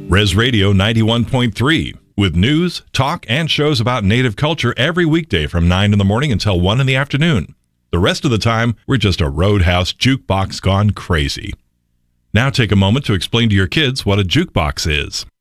Res Radio 91.3 with news, talk, and shows about Native culture every weekday from 9 in the morning until 1 in the afternoon. The rest of the time, we're just a roadhouse jukebox gone crazy. Now take a moment to explain to your kids what a jukebox is.